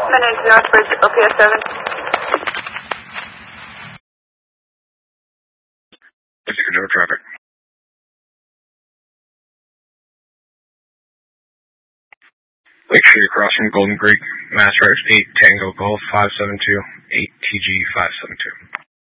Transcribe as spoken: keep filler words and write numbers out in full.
Minutes Northbridge, O P S seven. Pacific River traffic. Lakeshore across from Golden Creek, Mass Route eight Tango Golf five seven two, eight T G five seven two.